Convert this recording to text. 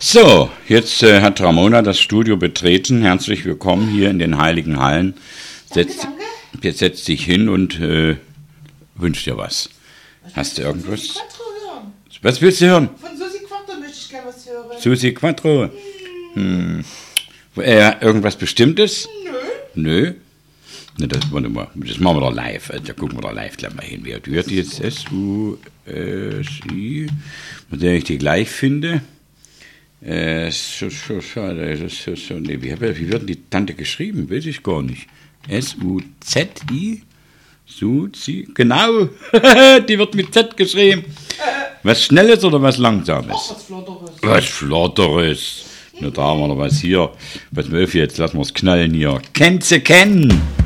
So, jetzt hat Ramona das Studio betreten. Herzlich willkommen hier in den Heiligen Hallen. Jetzt setzt dich hin und wünscht dir was. Hast du irgendwas? Was willst du hören? Von Susi Quattro möchte ich gerne was hören. Susi Quattro? Irgendwas Bestimmtes? Nö. Ne, das machen wir doch live. Da gucken wir doch live gleich mal hin. Wer hört jetzt S-U-S-I? Mit der ich die gleich finde. Wie wird denn die Tante geschrieben? Weiß ich gar nicht. S-U-Z-I? Suzi? Genau. Die wird mit Z geschrieben. Was Schnelles oder was Langsames? Ach, was Flotteres. Was Flotteres. Na, da haben wir noch was hier. Pass mal auf, jetzt lassen wir es knallen hier. Kennt sie kennen.